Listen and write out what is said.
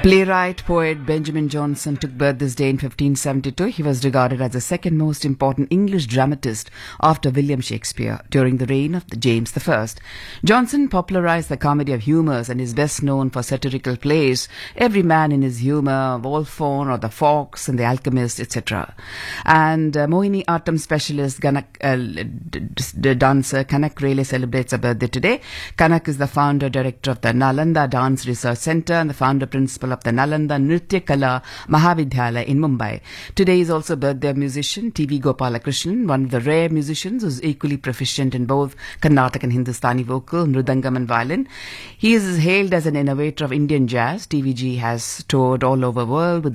Playwright, poet Benjamin Jonson took birth this day in 1572. He was regarded as the second most important English dramatist after William Shakespeare during the reign of James I. Jonson popularized the comedy of humours and is best known for satirical plays Every Man in His Humour, Wolfone or The Fox and The Alchemist, etc. And Mohini Attam specialist the dancer Kanak Rele celebrates a birthday today. Kanak is the founder director of the Nalanda Dance Research Center and the founder principal of the Nalanda Nritya Kala Mahavidyalaya in Mumbai. Today is also birthday of musician T.V. Gopalakrishnan, one of the rare musicians who is equally proficient in both Carnatic and Hindustani vocal, mridangam and violin. He is hailed as an innovator of Indian jazz. TVG has toured all over the world with